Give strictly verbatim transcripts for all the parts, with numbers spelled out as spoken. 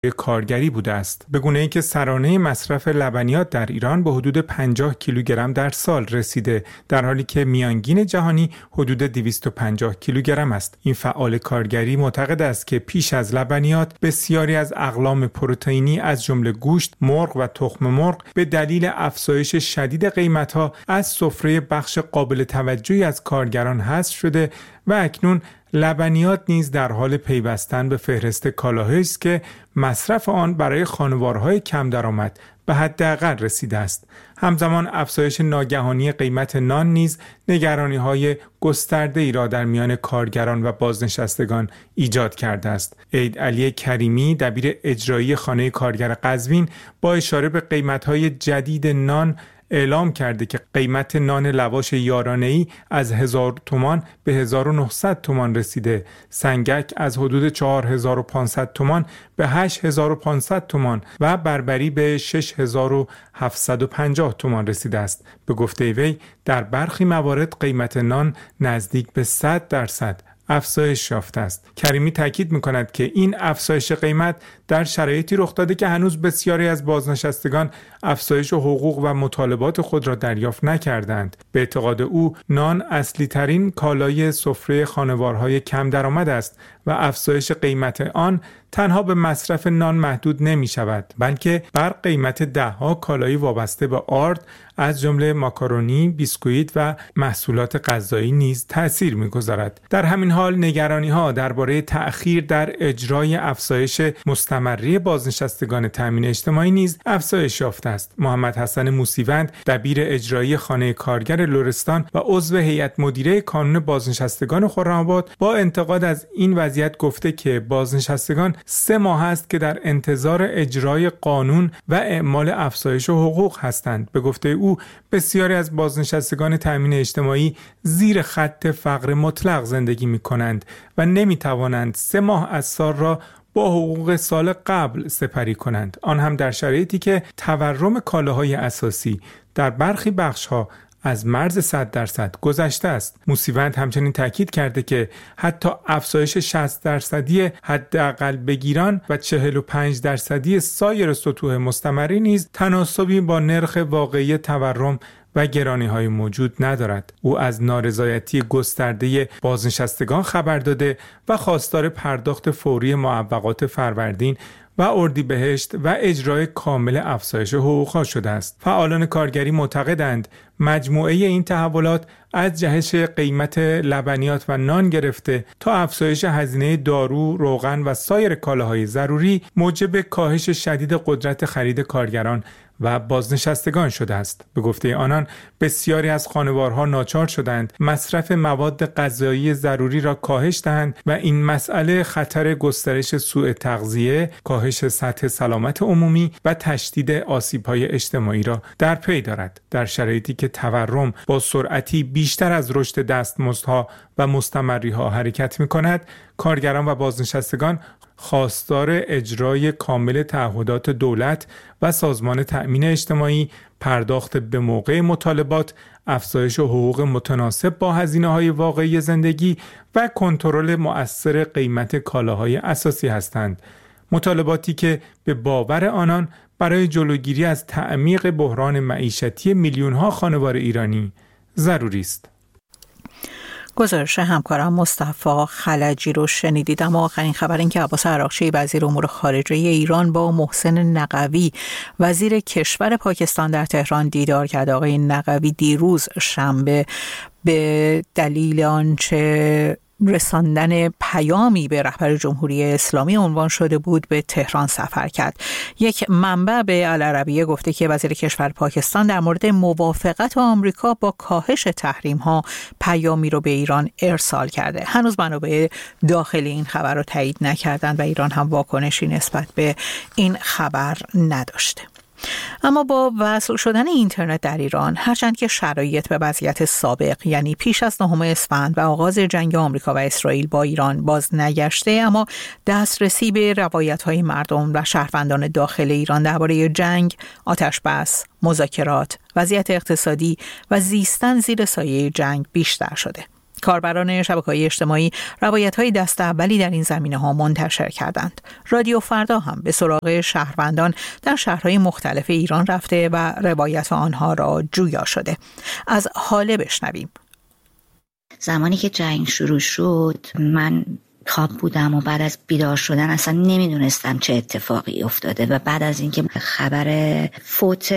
کارگری بوده است، به گونه‌ای که سرانه مصرف لبنیات در ایران به حدود پنجاه کیلوگرم در سال رسیده، در حالی که میانگین جهانی حدود دویست و پنجاه کیلوگرم است. این فعال کارگری معتقد است که پیش از لبنیات بسیاری از اقلام پروتئینی از جمله گوشت، مرغ و تخم مرغ به دلیل افزایش شدید قیمت‌ها از سفره بخش قابل توجهی از کارگران حذف شده و اکنون لبنیات نیز در حال پیوستن به فهرست کالاهایی است که مصرف آن برای خانوارهای کم درآمد به حداقل رسیده است. همزمان افزایش ناگهانی قیمت نان نیز نگرانی‌های گسترده‌ای را در میان کارگران و بازنشستگان ایجاد کرده است. عید علی کریمی، دبیر اجرایی خانه کارگر قزوین، با اشاره به قیمت‌های جدید نان اعلام کرده که قیمت نان لواش یارانه‌ای از هزار تومان به هزار و نهصد تومان رسیده، سنگک از حدود چهار هزار و پانصد تومان به هشت هزار و پانصد تومان و بربری به شش هزار و هفتصد و پنجاه تومان رسیده است. به گفته وی در برخی موارد قیمت نان نزدیک به صد درصد افزایش یافته است. کریمی تاکید می‌کند که این افزایش قیمت در شرایطی رخ داده که هنوز بسیاری از بازنشستگان افزایش حقوق و مطالبات خود را دریافت نکردند. به اعتقاد او نان اصلی ترین کالای سفره خانوارهای کم درآمد است و افزایش قیمت آن تنها به مصرف نان محدود نمی شود، بلکه بر قیمت ده‌ها کالای وابسته به آرد از جمله ماکارونی، بیسکویت و محصولات غذایی نیز تأثیر می‌گذارد. در همین حال نگرانی‌ها درباره تأخیر در اجرای افزایش مستمری بازنشستگان تامین اجتماعی نیز افزایش یافته است. محمد حسن موسیوند، دبیر اجرایی خانه کارگر لرستان و عضو هیئت مدیره کانون بازنشستگان خرم‌آباد، با انتقاد از این وضعیت گفته که بازنشستگان سه ماه است که در انتظار اجرای قانون و اعمال افزایش حقوق هستند. به گفته او بسیاری از بازنشستگان تامین اجتماعی زیر خط فقر مطلق زندگی می کنند و نمی توانند سه ماه از سال را با حقوق سال قبل سپری کنند، آن هم در شرایطی که تورم کالاهای اساسی در برخی بخش‌ها از مرز صد درصد گذشته است. موسیوند همچنین تاکید کرده که حتی افزایش شصت درصدی حداقل بگیران و چهل و پنج درصدی سایر سطوح مستمری نیز تناسبی با نرخ واقعی تورم و گرانی‌های موجود ندارد. او از نارضایتی گسترده بازنشستگان خبر داده و خواستار پرداخت فوری معوقات فروردین و اردیبهشت و اجرای کامل افزایش حقوق‌ها شده است. فعالان کارگری معتقدند مجموعه این تحولات از جهش قیمت لبنیات و نان گرفته تا افزایش هزینه دارو، روغن و سایر کالاهای ضروری موجب کاهش شدید قدرت خرید کارگران و بازنشستگان شده است. به گفته آنان بسیاری از خانوارها ناچار شدند مصرف مواد غذایی ضروری را کاهش دهند و این مسئله خطر گسترش سوء تغذیه، کاهش سطح سلامت عمومی و تشدید آسیب‌های اجتماعی را در پی دارد. در شرایطی که تورم با سرعتی بیشتر از رشد دستمزدها و مستمری‌ها حرکت می‌کند، کارگران و بازنشستگان خواستار اجرای کامل تعهدات دولت و سازمان تأمین اجتماعی، پرداخت به موقع مطالبات، افزایش حقوق متناسب با هزینه‌های واقعی زندگی و کنترل مؤثر قیمت کالاهای اساسی هستند. مطالباتی که به باور آنان برای جلوگیری از تعمیق بحران معیشتی میلیون‌ها خانوار ایرانی ضروری است. گزارش همکارم مصطفی خلجی رو شنیدید. اما آخرین خبر این که عباس عراقچی وزیر امور خارجه ایران با محسن نقوی وزیر کشور پاکستان در تهران دیدار کرد. آقای نقوی دیروز شنبه به دلیل آنچه رساندن پیامی به رهبر جمهوری اسلامی عنوان شده بود به تهران سفر کرد. یک منبع به العربیه گفته که وزیر کشور پاکستان در مورد موافقت آمریکا با کاهش تحریم ها پیامی رو به ایران ارسال کرده. هنوز منابع داخلی این خبر رو تایید نکردند و ایران هم واکنشی نسبت به این خبر نداشته. اما با وصل شدن اینترنت در ایران، هرچند که شرایط به وضعیت سابق یعنی پیش از نهم اسفند و آغاز جنگ آمریکا و اسرائیل با ایران باز نگشته، اما دسترسی به روایت‌های مردم و شهروندان داخل ایران درباره جنگ، آتش بس، مذاکرات، وضعیت اقتصادی و زیستن زیر سایه جنگ بیشتر شده. کاربران شبکه‌های اجتماعی روایت‌های دست اولی در این زمینه‌ها منتشر کردند. رادیو فردا هم به سراغ شهروندان در شهرهای مختلف ایران رفته و روایت آنها را جویا شده. از حاله بشنویم. زمانی که جنگ شروع شد من خواب بودم و بعد از بیدار شدن اصلا نمیدونستم چه اتفاقی افتاده و بعد از اینکه خبر فوت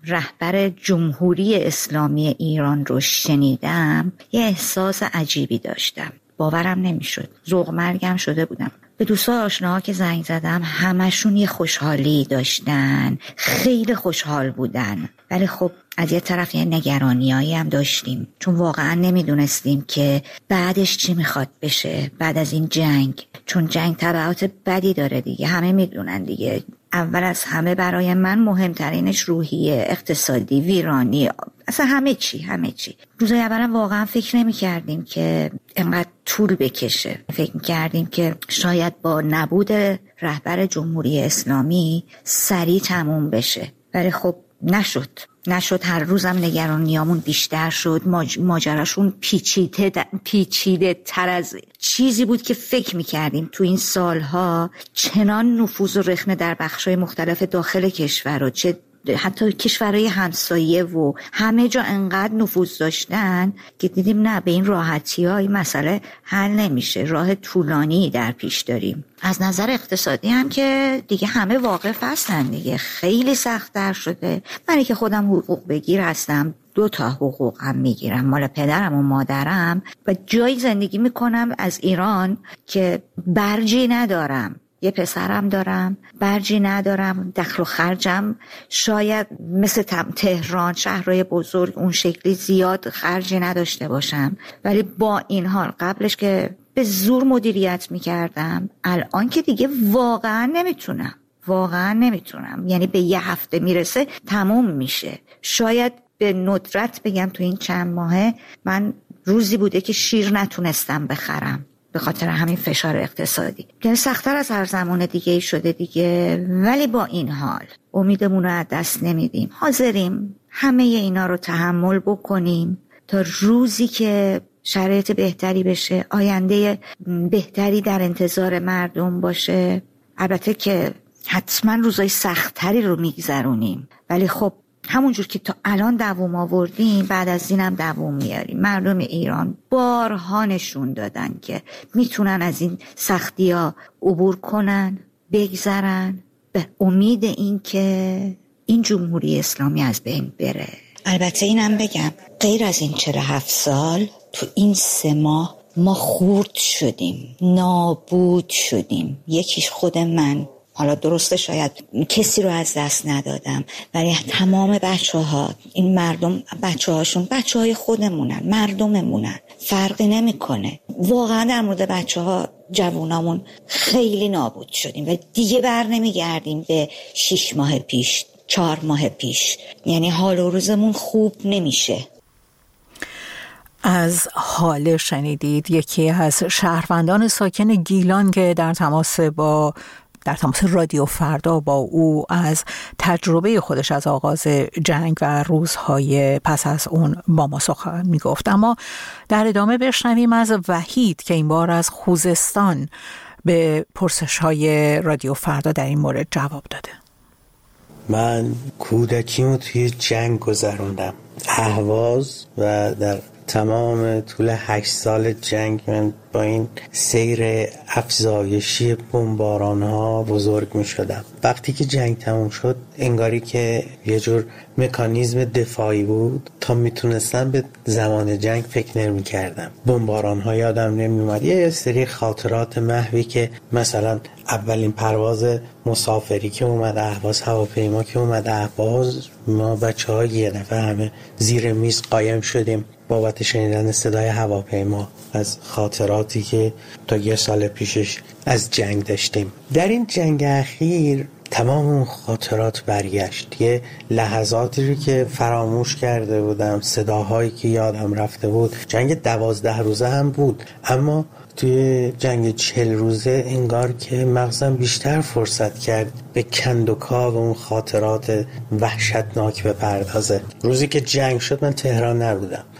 رهبر جمهوری اسلامی ایران رو شنیدم یه احساس عجیبی داشتم. باورم نمیشد. ذوق مرگم شده بودم. به دوستا آشناها که زنگ زدم همشون یه خوشحالی داشتن، خیلی خوشحال بودن، ولی خب از یه طرف یه نگرانیایی هم داشتیم چون واقعا نمیدونستیم که بعدش چی میخواد بشه بعد از این جنگ، چون جنگ تبعات بدی داره دیگه، همه میدونن دیگه. اول از همه برای من مهمترینش روحیه، اقتصادی، ویرانی، اصلا همه چی همه چی. روزای اولم واقعا فکر نمی کردیم که اینقدر طول بکشه. فکر می کردیم که شاید با نبود رهبر جمهوری اسلامی سریع تموم بشه، ولی خب نشد نشد هر روزم نگرانیامون بیشتر شد. ماج... ماجراشون پیچیده د... پیچیده تر از چیزی بود که فکر میکردیم. تو این سالها چنان نفوذ و رخنه در بخشای مختلف داخل کشور و چه حتی کشورهای همسایه و همه جا انقدر نفوذ داشتن که دیدیم نه، به این راحتی ها این مسئله حل نمیشه، راه طولانی در پیش داریم. از نظر اقتصادی هم که دیگه همه واقف هستن دیگه، خیلی سخت‌تر شده. منی که خودم حقوق بگیر هستم، دو تا حقوق هم میگیرم، مال پدرم و مادرم، و جایی زندگی میکنم از ایران که برجی ندارم. یه پسرم دارم، برجی ندارم، دخل و خرجم شاید مثل تهران شهرهای بزرگ اون شکلی زیاد خرجی نداشته باشم، ولی با این حال قبلش که به زور مدیریت میکردم، الان که دیگه واقعا نمیتونم واقعا نمیتونم یعنی به یه هفته میرسه تموم میشه. شاید به ندرت بگم تو این چند ماهه من روزی بوده که شیر نتونستم بخرم به خاطر همین فشار اقتصادی. یعنی سخت‌تر از هر زمان دیگه شده دیگه، ولی با این حال امیدمون رو از دست نمیدیم. حاضریم همه اینا رو تحمل بکنیم تا روزی که شرایط بهتری بشه، آینده بهتری در انتظار مردم باشه. البته که حتما روزای سخت‌تری رو میگذرونیم، ولی خب همونجور که تا الان دوام آوردیم بعد از اینم دوام میاریم. مردم ایران بارها نشون دادن که میتونن از این سختی ها عبور کنن، بگذرن، به امید این که این جمهوری اسلامی از بین بره. البته اینم بگم غیر از این چهل و هفت سال تو این سه ماه ما خورد شدیم، نابود شدیم. یکیش خود من، حالا درسته شاید کسی رو از دست ندادم، ولی تمام بچه ها، این مردم بچه هاشون بچه های خودمونن، مردممونن، فرقی نمی کنه. واقعا در مورد بچه ها جوونامون خیلی نابود شدیم و دیگه بر نمی گردیم به شش ماه پیش، چهار ماه پیش. یعنی حال و روزمون خوب نمیشه. از حال شنیدید یکی از شهروندان ساکن گیلان که در تماس با در تماس رادیو فردا با او از تجربه خودش از آغاز جنگ و روزهای پس از اون با ما سخن میگفت. اما در ادامه بشنویم از وحید که این بار از خوزستان به پرسش‌های رادیو فردا در این مورد جواب داده. من کودکیمو توی جنگ گذروندم، اهواز، و در تمام طول هشت سال جنگ من با این سیر افزایشی بمباران ها بزرگ می شدم. وقتی که جنگ تموم شد انگاری که یه جور مکانیزم دفاعی بود، تا میتونستم به زمان جنگ فکر نمی کردم. بمباران ها یادم نمی اومد. یه سری خاطرات محوی که مثلا اولین پرواز مسافری که اومد اهواز، هواپیما که اومد اهواز، ما بچه ها یه دفعه همه زیر میز قایم شدیم بابت شنیدن صدای هواپیما، از خاطراتی که تا یه سال پیشش از جنگ داشتیم. در این جنگ اخیر تمام اون خاطرات برگشت. یه لحظاتی رو که فراموش کرده بودم، صداهایی که یادم رفته بود. جنگ دوازده روزه هم بود، اما توی جنگ چهل روزه انگار که مغزم بیشتر فرصت کرد به کندوکاو اون خاطرات وحشتناک بپردازه. روزی که جنگ شد من تهران نبودم،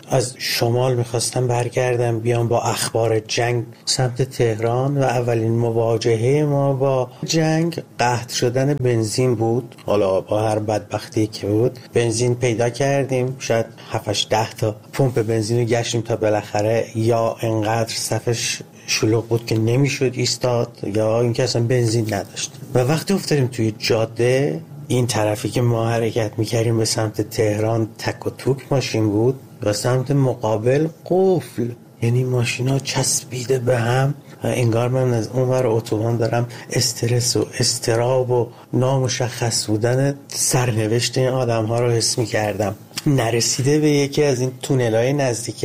از شمال میخواستم برگردم بیام با اخبار جنگ سمت تهران و اولین مواجهه ما با جنگ قحط شدن بنزین بود. حالا با هر بدبختی که بود بنزین پیدا کردیم، شاید هفت ده تا پمپ بنزین رو گشتیم تا بالاخره یا انقدر صفش شلوغ بود که نمیشد ایستاد یا اینکه اصلا بنزین نداشت. و وقتی افتادیم توی جاده، این طرفی که ما حرکت میکردیم به سمت تهران تک و توک ماشین بود و سمت مقابل قفل، یعنی ماشینا چسبیده به هم. انگار من از اونور اتوبان دارم استرس و استراب و نامشخص بودن سرنوشت این آدم ها رو حس میکردم. نرسیده به یکی از این تونل‌های نزدیک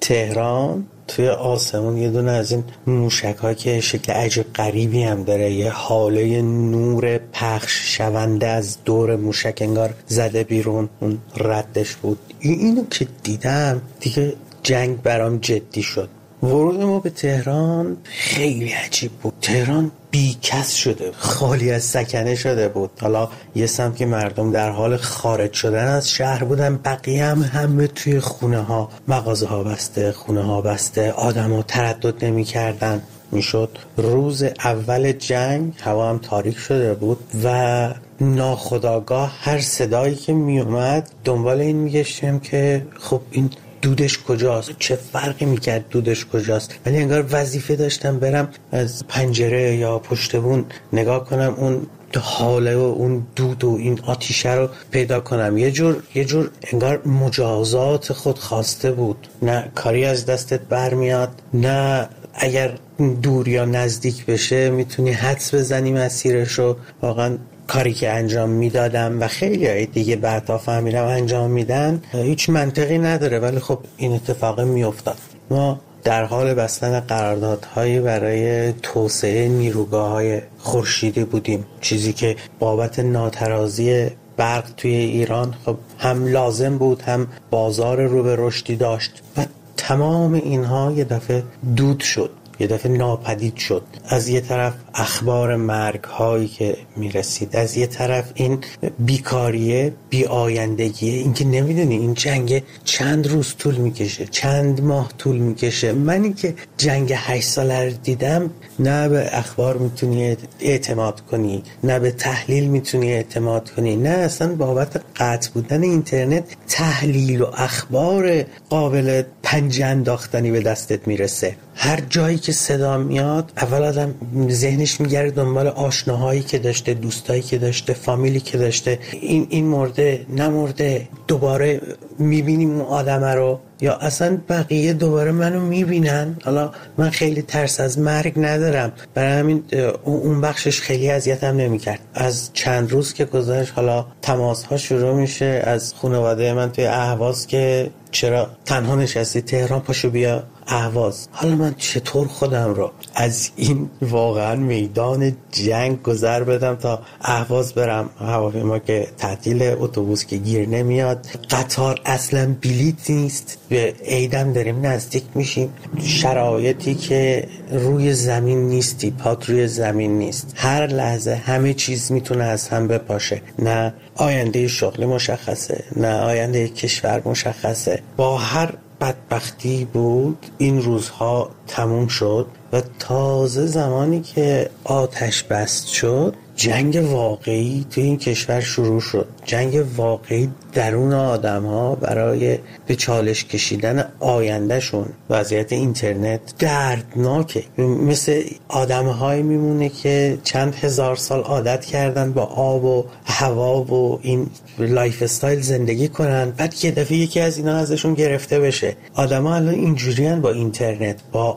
تهران، توی آسمون یه دونه از این موشک ها که شکل عجیب غریبی هم داره، یه حاله نور پخش شونده از دور موشک انگار زده بیرون، اون ردش بود. اینو که دیدم دیگه جنگ برام جدی شد. ورود ما به تهران خیلی عجیب بود. تهران بیکس شده، خالی از سکنه شده بود. حالا یه سمت که مردم در حال خارج شدن از شهر بودن، بقیه هم همه توی خونه ها، مغازه ها بسته، خونه ها بسته، آدم ها تردد نمی کردن. میشد روز اول جنگ، هوا هم تاریک شده بود و ناخودآگاه هر صدایی که می اومد دنبال این میگشتیم که خب این دودش کجاست، چه فرقی میکرد دودش کجاست. ولی انگار وظیفه داشتم برم از پنجره یا پشت بون نگاه کنم اون حاله و اون دود و این آتیشه رو پیدا کنم. یه جور یه جور انگار مجازات خود خواسته بود. نه کاری از دستت برمیاد، نه اگر دور یا نزدیک بشه میتونی حدس بزنی مسیرشو. واقعا کاری که انجام میدادم و خیلی های دیگه بعدا فهمیدم انجام میدن هیچ منطقی نداره، ولی خب این اتفاق میافتاد. ما در حال بستن قراردادهایی برای توسعه نیروگاه‌های خورشیدی بودیم، چیزی که بابت ناترازی برق توی ایران خب هم لازم بود، هم بازار رو به رشدی داشت و تمام اینها یه دفعه دود شد، یه دفعه ناپدید شد. از یه طرف اخبار مرگ هایی که میرسید، از یه طرف این بیکاریه، بی آیندگیه، این که نمیدونی این جنگ چند روز طول میکشه، چند ماه طول میکشه. منی که جنگ هشت ساله رو دیدم، نه به اخبار میتونی اعتماد کنی، نه به تحلیل میتونی اعتماد کنی، نه اصلا بابت قطع بودن اینترنت تحلیل و اخبار قابل پنجه انداختنی به دستت میرسه. هر جایی که صدا میاد اول آدم ذهنش میگره دنبال آشناهایی که داشته، دوستایی که داشته، فامیلی که داشته، این این مرده نمرده، دوباره میبینیم اون آدم رو یا اصلا بقیه دوباره منو میبینن. حالا من خیلی ترس از مرگ ندارم، برای همین اون بخشش خیلی اذیتم نمیکرد. از چند روز که گذشت حالا تماس ها شروع میشه از خانواده من توی اهواز که چرا تنها نشستی تهران، پاشو بیا اهواز. حالا من چطور خودم رو از این واقعا میدان جنگ گذر بدم تا اهواز برم؟ هواپیما که تعطیل، اتوبوس که گیر نمیاد، قطار اصلا بلیط نیست، به عیدم داریم نزدیک میشیم، شرایطی که روی زمین نیستی، پات روی زمین نیست، هر لحظه همه چیز میتونه از هم بپاشه. نه آینده شغل مشخصه، نه آینده کشور مشخصه. با هر بدبختی بود این روزها تموم شد و تازه زمانی که آتش بست شد جنگ واقعی تو این کشور شروع شد. جنگ واقعی درون آدم ها برای به چالش کشیدن آیندهشون. وضعیت اینترنت دردناکه، مثل آدم های میمونه که چند هزار سال عادت کردن با آب و هوا و این لایف استایل زندگی کنن، بعد یه دفعه یکی از اینا ازشون گرفته بشه. آدم ها الان اینجوری هن با اینترنت، با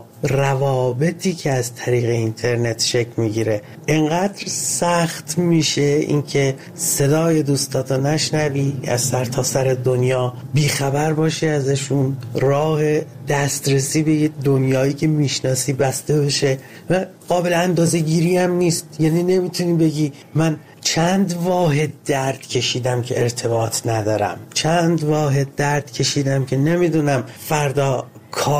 روابطی که از طریق اینترنت شکل میگیره. انقدر سخت میشه اینکه صدای دوستاتو نشنوی، از سر تا سر دنیا بیخبر باشی ازشون، راه دسترسی به یه دنیایی که میشناسی بسته بشه و قابل اندازه گیری هم نیست. یعنی نمیتونی بگی من چند واحد درد کشیدم که ارتباط ندارم، چند واحد درد کشیدم که نمیدونم فردا کار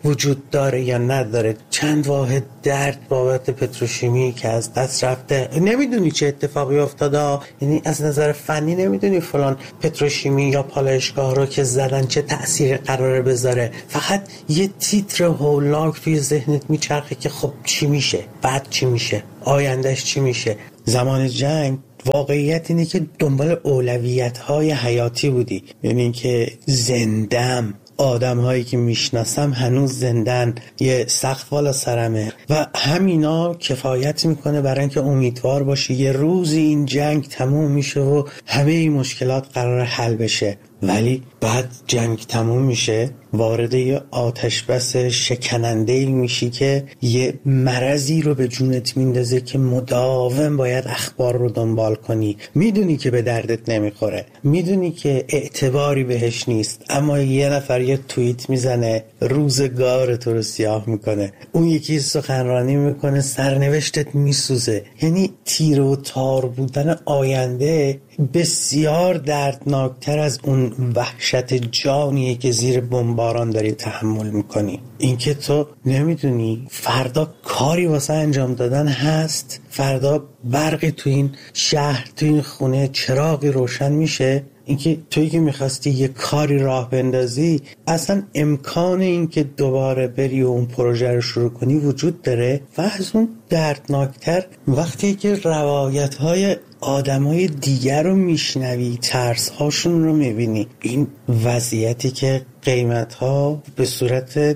وجود داره یا نداره، چند واحد درد بابت پتروشیمی که از دست رفته، نمیدونی چه اتفاقی افتاده. یعنی از نظر فنی نمیدونی فلان پتروشیمی یا پالایشگاه رو که زدن چه تأثیر قراره بذاره. فقط یه تیتر هولاک توی ذهنت میچرخه که خب چی میشه، بعد چی میشه، آیندهش چی میشه. زمان جنگ واقعیت اینه که دنبال اولویت‌های حیاتی بودی، یعنی اینکه زندم، آدم هایی که میشناسم هنوز زندن، یه سقف بالا سرمه و همینا کفایت میکنه برای اینکه امیدوار باشی یه روزی این جنگ تموم میشه و همه این مشکلات قرار حل بشه. ولی بعد جنگ تموم میشه، وارد یه آتش بس شکننده میشی که یه مرضی رو به جونت میندازه که مداوم باید اخبار رو دنبال کنی. میدونی که به دردت نمیخوره، میدونی که اعتباری بهش نیست، اما یه نفر یه توییت میزنه روزگار تو رو سیاه میکنه، اون یکی سخنرانی میکنه سرنوشتت میسوزه. یعنی تیر و تار بودن آینده بسیار دردناکتر از اون وحشت جانیه که زیر بمباران داری تحمل میکنی. اینکه تو نمیدونی فردا کاری واسه انجام دادن هست، فردا برقی تو این شهر، تو این خونه چراغی روشن میشه، اینکه تویی که میخواستی یه کاری راه بندازی اصلا امکان این که دوباره بری و اون پروژه رو شروع کنی وجود داره. و از اون دردناکتر وقتی که روایت های آدمای دیگر رو میشنوی، ترس هاشون رو میبینی، این وضعیتی که قیمت ها به صورت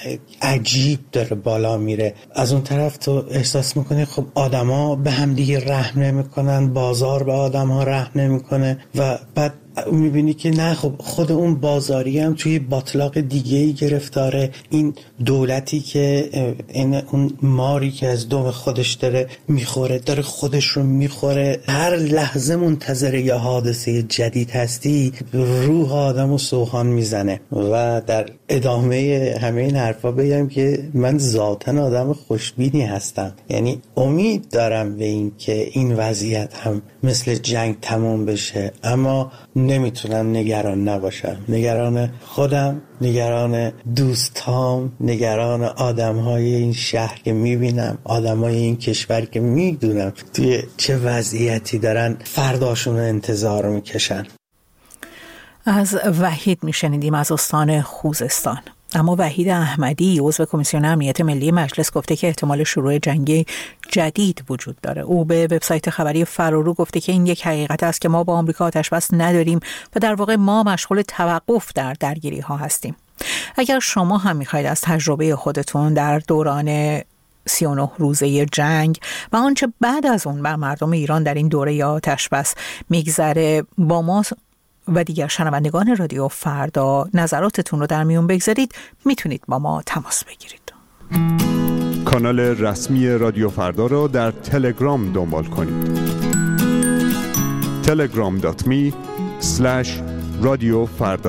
عجیب داره بالا میره. از اون طرف تو احساس میکنی خب آدما به هم دیگه رحم نمیکنن، بازار به آدم ها رحم نمیکنه و بعد میبینی که نه، خب خود اون بازاری هم توی باطلاق دیگه ای گرفتاره. این دولتی که این اون ماری که از دم خودش داره میخوره، داره خودش رو میخوره، هر لحظه منتظر یه حادثه جدید هستی، روح آدم رو سوهان میزنه. و در ادامه همه این حرفا بگم که من ذاتاً آدم خوشبینی هستم، یعنی امید دارم به این که این وضعیت هم مثل جنگ تموم بشه، اما نمیتونم نگران نباشم. نگران خودم، نگران دوستام، نگران آدمهای این شهر که میبینم، آدمهای این کشور که میدونم توی چه وضعیتی دارن فرداشون رو انتظار میکشن. از وحید میشنیدیم از استان خوزستان. اما وحید احمدی عضو کمیسیون امنیت ملی مجلس گفته که احتمال شروع جنگ جدید وجود داره. او به وبسایت خبری فرارو گفته که این یک حقیقت است که ما با آمریکا آتشبس نداریم و در واقع ما مشغول توقف در درگیری ها هستیم. اگر شما هم میخواید از تجربه خودتون در دوران سی و نه روزه جنگ و آنچه بعد از اون بر مردم ایران در این دوره آتشبس میگذره با ما و دیگر شنوندگان رادیو فردا نظراتتون رو در میون بگذارید، میتونید با ما تماس بگیرید. کانال رسمی رادیو فردا رو در تلگرام دنبال کنید. تلگرام دات می اسلش رادیو فردا.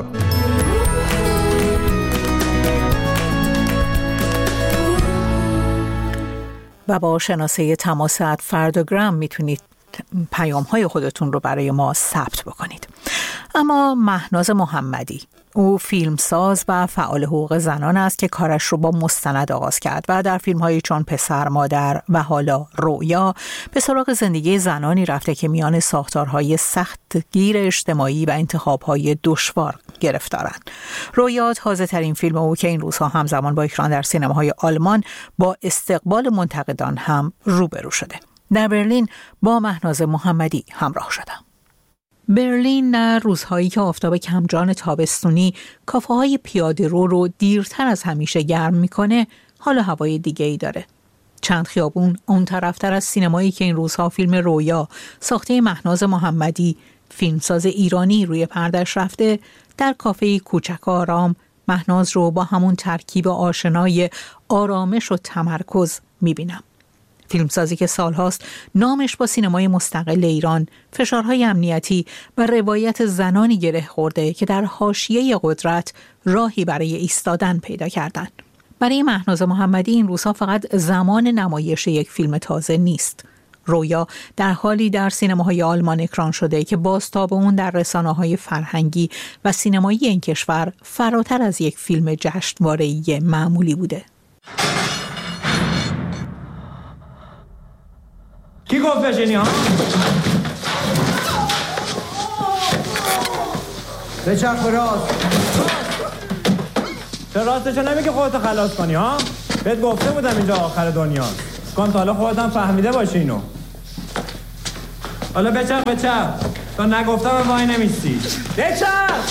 و با شناسه تماس ات فرداگرام میتونید پیام های خودتون رو برای ما ثبت بکنید. اما مهناز محمدی، او فیلمساز و فعال حقوق زنان است که کارش رو با مستند آغاز کرد و در فیلم‌هایی چون پسر مادر و حالا رویا به سراغ زندگی زنانی رفته که میان ساختارهای سختگیر اجتماعی و انتخاب‌های دشوار گرفتارند. رویا تازه‌ترین فیلم او که این روزها همزمان با اکران در سینماهای آلمان با استقبال منتقدان هم روبرو شده. در برلین با مهناز محمدی همراه شدم. برلین در روزهایی که آفتاب کمجان تابستونی کافه‌های پیاده رو رو دیرتر از همیشه گرم میکنه، حالا هوای دیگه ای داره. چند خیابون اون طرفتر از سینمایی که این روزها فیلم رویا ساخته مهناز محمدی، فیلمساز ایرانی روی پردش رفته، در کافه کوچک آرام مهناز رو با همون ترکیب آشنای آرامش و تمرکز میبینم. فیلمسازی که سالهاست نامش با سینمای مستقل ایران، فشارهای امنیتی و روایت زنانی گره خورده که در حاشیه قدرت راهی برای ایستادن پیدا کردند. برای مهناز محمدی این روزها فقط زمان نمایش یک فیلم تازه نیست. رویا در حالی در سینماهای آلمان اکران شده که بازتاب اون در رسانه‌های فرهنگی و سینمایی این کشور فراتر از یک فیلم جشنواره‌ای معمولی بوده. کی گفت بشینی ها؟ به چرخ راست. چرا راستشو نمیگی خودتو خلاص کنی ها؟ بهت گفته بودم اینجا آخر دنیاست. کن تا حالا خودت هم فهمیده باشی اینو. حالا بچرخ بچرخ. تا نگفتم وای نمیستی. بچرخ!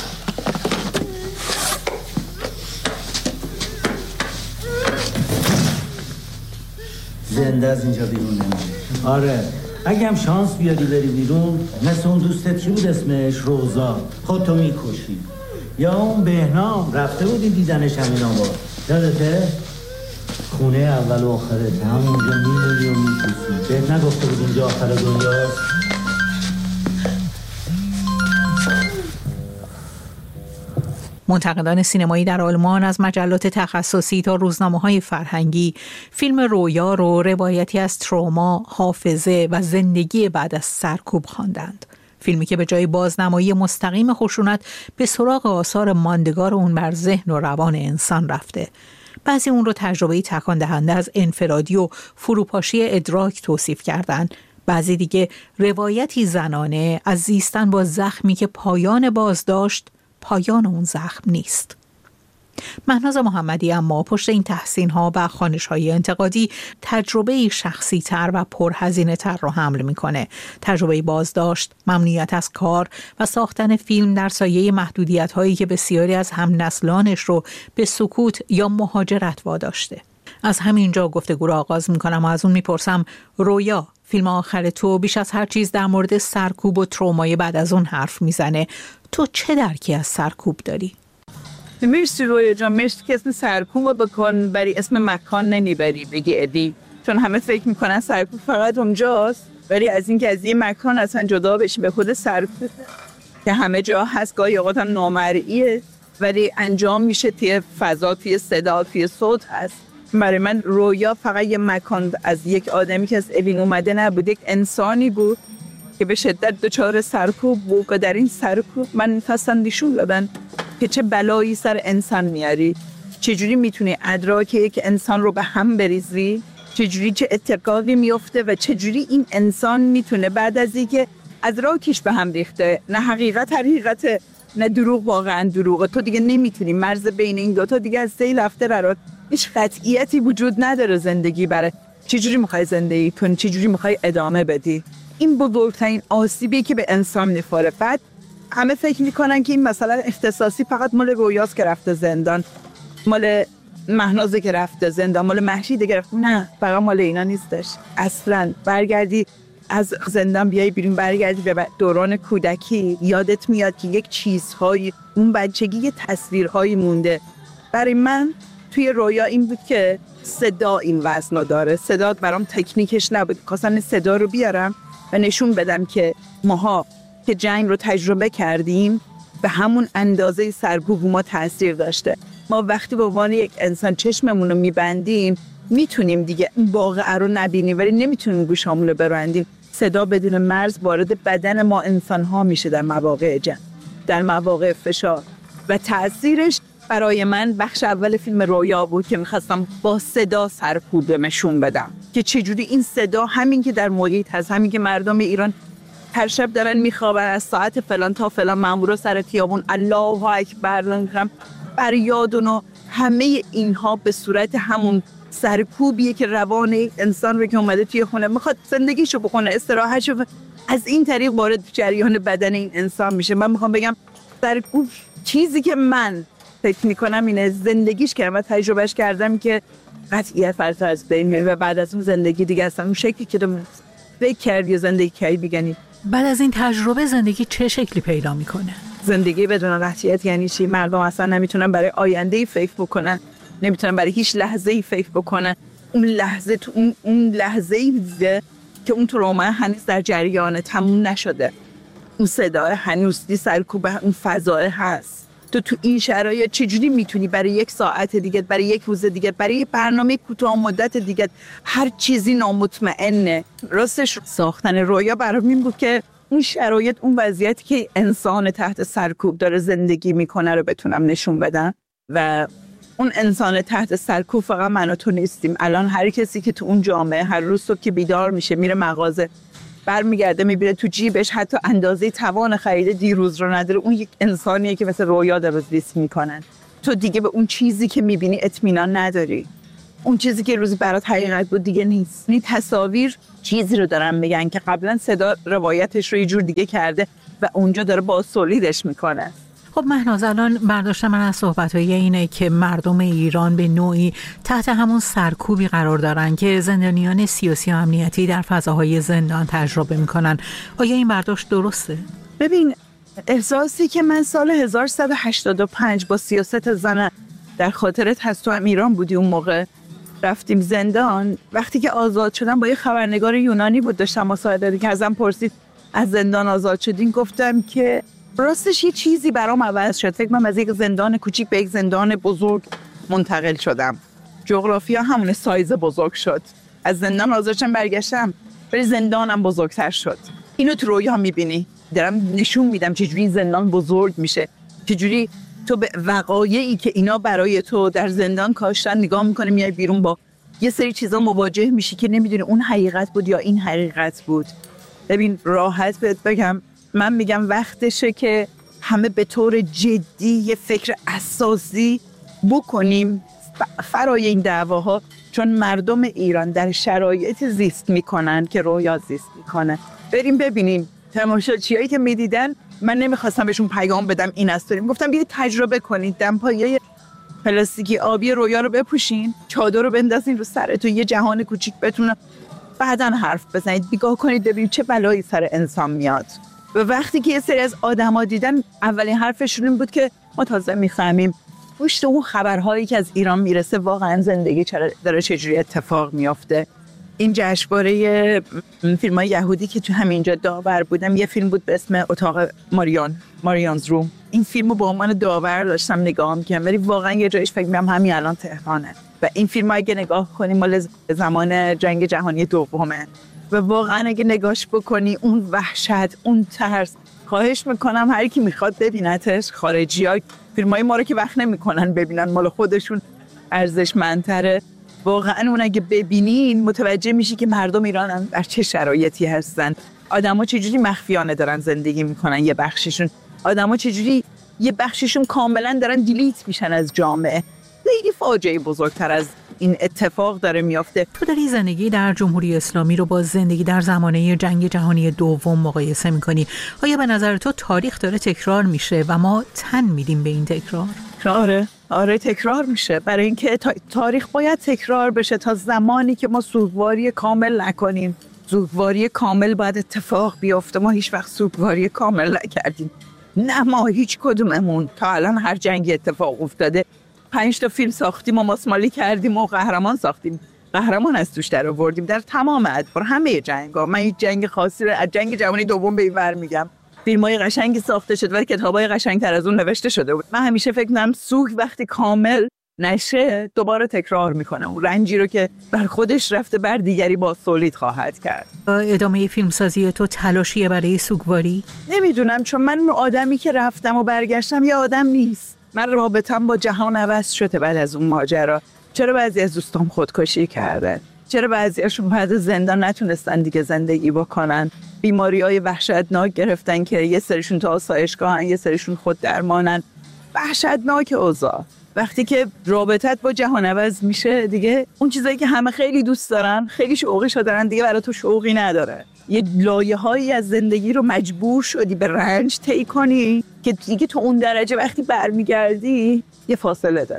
زنده از اینجا بیرون نمیره. آره. اگه هم شانس بیادی بری بیرون، مثل اون دوستت کی بود اسمش؟ روزا. خودتو میکشی. یا اون بهنام رفته بودی دیدنش همین آباد. یادته؟ خونه اول و آخرت همونجا میمونی و میپوسی. بهت نگفته بود اینجا آخر دنیاست؟ منتقدان سینمایی در آلمان از مجلات تخصصی تا روزنامه‌های فرهنگی فیلم رویا رو روایتی از تروما، حافظه و زندگی بعد از سرکوب خواندند. فیلمی که به جای بازنمایی مستقیم خشونت به سراغ آثار ماندگار اون بر ذهن و روان انسان رفته. بعضی اون رو تجربه‌ای تکان دهنده از انفرادی و فروپاشی ادراک توصیف کردند. بعضی دیگه روایتی زنانه از زیستن با زخمی که پایان بازداشت پایان اون زخم نیست. مهناز محمدی اما پشت این تحسین‌ها و خوانش‌های انتقادی تجربه شخصی تر و پرهزینه تر رو حمل می‌کنه. تجربه بازداشت، ممنوعیت از کار و ساختن فیلم در سایه محدودیت‌هایی که بسیاری از هم نسلانش رو به سکوت یا مهاجرت واداشته. از همینجا گفتگو رو آغاز می‌کنم و از اون می‌پرسم رویا، فیلم آخر تو بیش از هر چیز در مورد سرکوب و ترومای بعد از اون حرف میزنه. تو چه درکی از سرکوب داری؟ مرسی رویا جان، مرسی که اسم سرکوب رو بکن بری اسم مکان نمیبری بگی ادی، چون همه فکر میکنن سرکوب فقط اونجاست، ولی از این که از این مکان اصلا جدا بشی به خود سرکوب که همه جا هست، گاهی اوقات هم نامرئیه ولی انجام میشه توی فضا، توی صدا، توی صوت هست. برای من رویا فقط یه مکان از یک آدمی که از اوین اومده نبود، یک انسانی بود که به شدت دچار سرکوب بود و در این سرکوب من می‌خواستم نشون بدن که چه بلایی سر انسان میاری، چجوری میتونی ادراک یک انسان رو به هم بریزی، چجوری چه اتفاقی میفته و چجوری این انسان میتونه بعد از اینکه ادراکش به هم ریخته، نه حقیقت حقیقت نه دروغ واقعا دروغه، تو دیگه نمیتونی مرز بین این دوتا دیگه از سیل رفته برات، هیچ قطعیتی وجود نداره زندگی برای چجوری میخوای زندگی کنی، چجوری میخوای ادامه بدی. این بزرگترین آسیبی که به انسان میخوره. بعد همه فکر میکنن که این مثلا اختصاصی فقط مال رویاست که رفته زندان، مال مهنازه که رفته زندان، مال مهشید که رفته. نه، فقط مال اینا نیستش اصلا. برگردی از زندان بیای بیرون، برگردی به دوران کودکی، یادت میاد که یک چیزهای اون بچگی یه تصویرهایی مونده. برای من توی رویا این بود که صدا این وزن داره. صدا برام تکنیکش نبود، خواستم صدا رو بیارم و نشون بدم که ماها که جنگ رو تجربه کردیم به همون اندازه سرکوب ما تاثیر داشته. ما وقتی به عنوان یک انسان چشممون رو میبندیم میتونیم دیگه این واقعه رو نبینیم ولی نمیتونیم گوشامون رو ببندیم. صدا بدون مرز وارد بدن ما انسان ها میشه در مواقع جنگ، در مواقع فشار، و تاثیرش برای من بخش اول فیلم رویا بود که میخواستم با صدا سرکوب نشون بدم که چجوری این صدا، همین که در محیط هست، همین که مردم ایران هر شب دارن میخوابن از ساعت فلان تا فلان مامورا سر خیابون الله اکبر نمی‌کنم فریادون و همه اینها به صورت همون سرکوبیه که روان انسان رو که اومده توی خونه میخواد زندگیشو بکنه، استراحتشو، از این طریق وارد جریان بدن این انسان میشه. من میخوام بگم سرکوب چیزی که من فکر میکنم اینه، زندگیش کردم و تجربهش کردم که قطعیت فراتر از بین میره و بعد از اون زندگی دیگه اصلا اون شکلی که تو فکر کردی زندگی کی بگنی. بعد از این تجربه زندگی چه شکلی پیدا میکنه؟ زندگی بدون قطعیت یعنی چی؟ مردم اصلا نمیتونن برای آینده فکر بکنن، نمیتونن برای هیچ لحظه‌ای فکر بکنن. اون لحظه تو اون, اون لحظه‌ای دیگه که اون تروما هنوز در جریان تموم نشده، اون صدای هنوز دی سرکوب اون فضای هست. تو تو این شرایط چجوری میتونی برای یک ساعت دیگه، برای یک روز دیگه، برای برنامه کوتاه مدت دیگه هر چیزی نامطمئنه. راستش ساختن رویا برام این بود که اون شرایط، اون وضعیتی که انسان تحت سرکوب داره زندگی میکنه رو بتونم نشون بدم. و اون انسان تحت سرکوب فقط من و تو نیستیم. الان هر کسی که تو اون جامعه هر روز صبح که بیدار میشه میره مغازه، برمیگرده میبینه تو جیبش حتی اندازه توان خرید دیروز رو نداره، اون یک انسانیه که مثل رویا داره زیست میکنن. تو دیگه به اون چیزی که میبینی اطمینان نداری. اون چیزی که روزی برات حقیقت بود دیگه نیست. این تصاویر چیزی رو دارن میگن که قبلا صدا روایتش رو یه جور دیگه کرده و اونجا داره بازتولیدش میکنه. خب مهناز، الان برداشت من از صحبت‌های اینه که مردم ایران به نوعی تحت همون سرکوبی قرار دارن که زندانیان سیاسی و امنیتی در فضاهای زندان تجربه میکنن. آیا این برداشت درسته؟ ببین، احساسی که من سال هزار و سیصد و هشتاد و پنج با سیاست زن در خاطرت هست، تو هم ایران بودی اون موقع، رفتیم زندان. وقتی که آزاد شدم با یه خبرنگار یونانی بود داشتم مصاحبه که ازم پرسید از زندان آزاد شدین، گفتم که راستش یه چیزی برام عوض شد. فکر کنم از یک زندان کوچیک به یک زندان بزرگ منتقل شدم. جغرافیا همون سایز بزرگ شد. از زندان آزاد شدم برگشتم ولی زندانم بزرگتر شد. اینو تو رویا میبینی، دارم نشون میدم چجوری زندان بزرگ میشه، چجوری تو به وقایعی که اینا برای تو در زندان کاشتن نگاه میکنی، میای بیرون با یه سری چیزا مواجه میشی که نمیدونی اون حقیقت بود یا این حقیقت بود. ببین راحت بهت بگم، من میگم وقتشه که همه به طور جدی یه فکر اساسی بکنیم فرای این دعواها، چون مردم ایران در شرایط زیست میکنن که رویا زیست میکنه. بریم ببینیم. تماشاچیایی که میدیدن، من نمیخواستم بهشون پیغام بدم این است، داریم گفتم بیاید تجربه کنید، دمپایی پلاستیکی آبی رویا رو بپوشین، چادر رو بندازین رو سرتون، یه جهان کوچیک بتونه بعدن حرف بزنید، نگاه کنید ببینید چه بلایی سر انسان میاد. و وقتی که یه سری از آدما دیدن، اولین حرفشون این بود که ما تازه میفهمیم پشت اون خبرهایی که از ایران میرسه واقعا زندگی چرا داره چجوری اتفاق میافته. این جشنواره فیلم‌های یهودی که تو همینجا داور بودم، یه فیلم بود به اسم اتاق ماریان، ماریانز روم. این فیلمو با عنوان داور داشتم نگاه می‌کردم، ولی واقعا یه جایش فکر می‌کنم همین الان تهرانه. و این فیلم اگه نگاه کنیم مال زمان جنگ جهانی دومه و واقعا اگه نگاش بکنی اون وحشت، اون ترس، خواهش میکنم هر کی میخواد ببینتش. خارجی‌ها فیلمای ما رو که وقت نمیکنن ببینن، مال خودشون ارزشمندتره. واقعا اون اگه ببینین متوجه میشی که مردم ایران در چه شرایطی هستن، آدما چجوری مخفیانه دارن زندگی میکنن، یه بخششون آدما چجوری یه بخششون کاملا دارن دیلیت میشن از جامعه. خیلی فاجعه بزرگتر از این اتفاق داره میافته. تو داری زندگی در جمهوری اسلامی رو با زندگی در زمانه جنگ جهانی دوم مقایسه میکنی. آیا به نظر تو تاریخ داره تکرار میشه و ما تن میدیم به این تکرار؟ آره آره تکرار میشه، برای اینکه تاریخ باید تکرار بشه تا زمانی که ما سوگواری کامل نکنیم. سوگواری کامل باید اتفاق بیفته. ما هیچ وقت سوگواری کامل نکردیم، نه ما هیچ کدوممون. تا الان هر جنگی اتفاق افتاده پنج تا فیلم ساختیم و ماسمالی کردیم و قهرمان ساختیم، قهرمان از توش در آوردیم در تمام ادوار، همه جنگا. من هیچ جنگ خاصی رو از جنگ جهانی دوم به این ور میگم. فیلمای قشنگی ساخته شد ولی کتابای قشنگتر از اون نوشته شده بود. من همیشه فکر می‌کنم سوگ وقتی کامل نشه دوباره تکرار میکنه اون رنجی رو که بر خودش رفته بر دیگری با سولید خواهد کرد. ادامه فیلمسازی تو تلاشیه برای سوگواری؟ نمیدونم، چون من آدمی که رفتم و برگشتم یه آدم نیست. من رابطم با جهان عوض شده بعد از اون ماجرا. چرا بعضی از دوستام خودکشی کردن؟ چرا بعضیاشون بعد از زندان نتونستن دیگه زندگی بکنن؟ بیماری‌های وحشتناک گرفتن که یه سریشون تو آسایشگاهن، یه سریشون خود درمانن. وحشتناک اوضاع. وقتی که رابطت با جهان عوض میشه دیگه اون چیزایی که همه خیلی دوست دارن، خیلی شوقی شدن، دیگه برای تو شوقی نداره. یه لایه‌هایی از زندگی رو مجبور شدی به رنج طی کنی که دیگه تو اون درجه وقتی برمیگردی یه فاصله داری.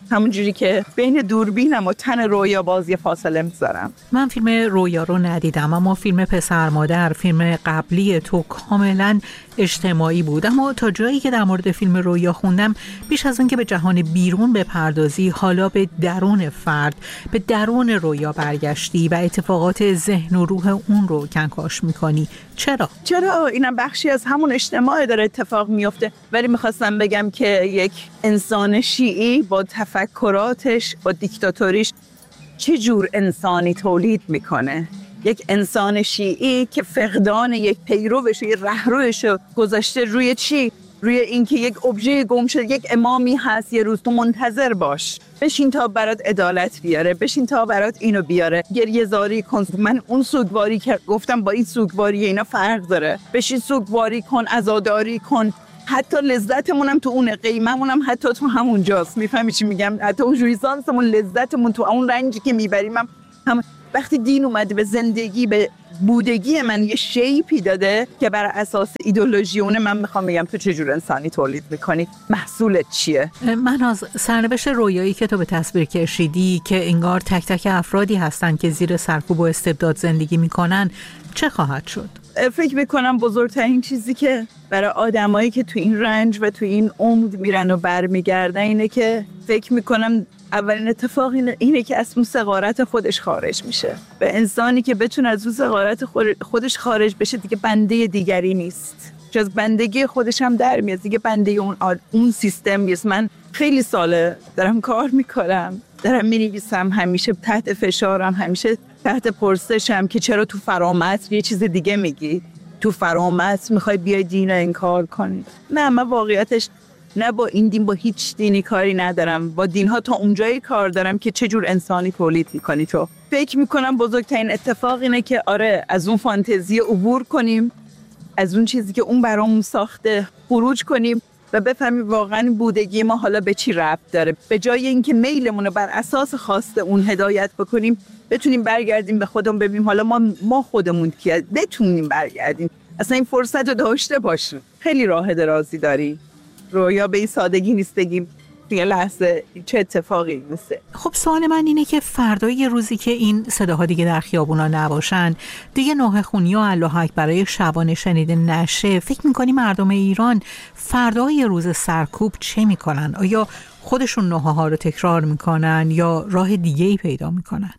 همون جوری که بین دوربینم و تن رویا باز یه فاصله میذارم. من فیلم رویا رو ندیدم، اما فیلم پسر مادر، فیلم قبلی تو، کاملا اجتماعی بود. اما تا جایی که در مورد فیلم رویا خوندم، بیش از اون که به جهان بیرون بپردازی، حالا به درون فرد، به درون رویا برگشتی و اتفاقات ذهن و روح اون رو کنکاش میکنی. چرا؟ چرا؟ اینم بخشی از همون اجتماع داره اتفاق میفته. ولی میخواستم بگم که یک انسان شیعی با تفکراتش، با دیکتاتوریش، چه جور انسانی تولید میکنه؟ یک انسان شیعی که فقدان یک پیروش، یک رهروش گذاشته روی چی؟ روی اینکه یک ابژه گم شده، یک امامی هست، یه روز تو منتظر باش، بشین تا برات عدالت بیاره، بشین تا برات اینو بیاره، گریه زاری کن. من اون سوگواری که گفتم با این سوگواری اینا فرق داره. بشین سوگواری کن، عزاداری کن. حتی لذتمونم تو اون، قیممونم حتی تو همونجاست. میفهمی چی میگم؟ حتی اون جویسانسمون، لذتمون تو اون رنجی که میبریم هم, هم وقتی دین اومده به زندگی، به بودگی من یه شیپی داده که بر اساس ایدئولوژیونه، من میخوام بگم تو چجور انسانی تولید میکنی، محصولت چیه؟ من از سرنوشت رویایی که تو به تصویر کشیدی که انگار تک تک افرادی هستن که زیر سرکوب و استبداد زندگی میکنن، چه خواهد شد؟ فکر میکنم بزرگترین چیزی که برای آدمایی که تو این رنج و تو این عمق میرن و برمیگردن اینه که فکر میکنم اولین اتفاق اینه, اینه که از اون صغارت خودش خارج میشه. به انسانی که بتونه از اون صغارت خودش خارج بشه، دیگه بنده دیگری نیست، چون از بندگی خودش هم در میاد، دیگه بنده اون اون سیستم نیست. من خیلی ساله دارم کار میکنم، دارم مینویسم، همیشه تحت فشارم، همیشه تحت پرسشم که چرا تو فرامتر یه چیز دیگه میگی، تو فرامتر میخوای بیای دین رو انکار کنی. نه، من واقعیتش نه با این دین، با هیچ دینی کاری ندارم. با دین ها تا اونجایی کار دارم که چجور انسانی تولید میکنی. تو فکر میکنم بزرگترین اتفاق اینه که آره از اون فانتزی عبور کنیم، از اون چیزی که اون برامون ساخته خروج کنیم و بفهمیم واقعا بودگی ما حالا به چی ربط داره. به جای اینکه میلمون رو بر اساس خواست اون هدایت بکنیم، بتونیم برگردیم به خودمون، ببینیم حالا ما ما خودمون کیه، بتونیم برگردیم، اصلا این فرصت رو داشته باشیم. خیلی راه درازی داری. رویا به این سادگی نیست بگیم یه لحظه چه اتفاقی میفته. خب سوال من اینه که فردای یه روزی که این صداها دیگه در خیابونا نباشن، دیگه نوحه خونی و الله اکبرای شبانه شنیده نشه، فکر میکنی مردم ایران فردای یه روز سرکوب چه میکنن؟ آیا خودشون نوحه ها رو تکرار میکنن یا راه دیگه ای پیدا میکنن؟